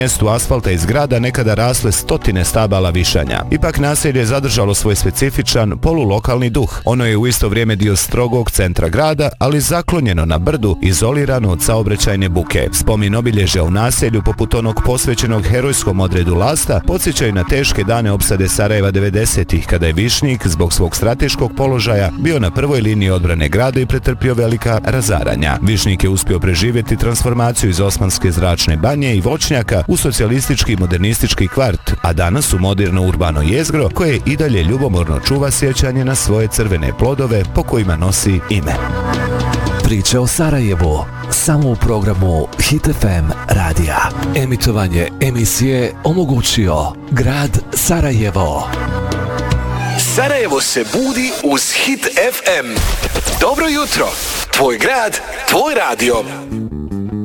mjestu asfalta iz grada nekada rasle stotine stabala višanja. Ipak naselje je zadržalo svoj specifičan polulokalni duh. Ono je u isto vrijeme dio strogog centra grada, ali zaklonjeno na brdu, izolirano od saobraćajne buke. Spomin obilježja u naselju, poput onog posvećenog herojskom odredu Lasta, podsjećaju na teške dane opsade Sarajeva 90-ih, kada je Višnjik zbog svog strateškog položaja bio na prvoj liniji odbrane grada i pretrpio velika razaranja. Višnjik je uspio preživjeti transformaciju iz Osmanske zračne banje i voćnjaka u socijalistički modernistički kvart, a danas u moderno urbano jezgro koje i dalje ljubomorno čuva sjećanje na svoje crvene plodove po kojima nosi ime. Priče o Sarajevu samo u programu Hit FM radija. Emitovanje emisije omogućio grad Sarajevo. Sarajevo se budi uz Hit FM. Dobro jutro, tvoj grad, tvoj radio.